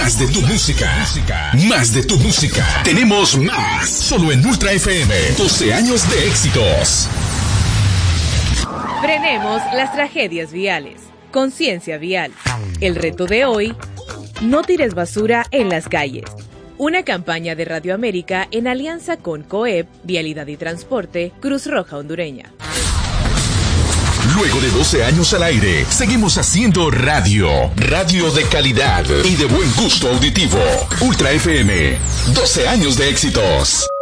Más de tu música. Más de tu música. Tenemos más. Solo en Ultra FM. 12 años de éxitos. Frenemos las tragedias viales. Conciencia vial. El reto de hoy: no tires basura en las calles. Una campaña de Radio América en alianza con COEP, Vialidad y Transporte, Cruz Roja Hondureña. Luego de 12 años al aire, seguimos haciendo radio. Radio de calidad y de buen gusto auditivo. Ultra FM. 12 años de éxitos.